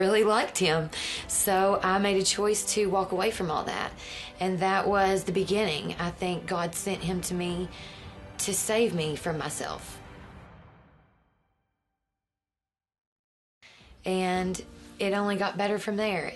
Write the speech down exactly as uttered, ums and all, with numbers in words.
Really liked him. So I made a choice to walk away from all that. And that was the beginning. I think God sent him to me to save me from myself. And it only got better from there.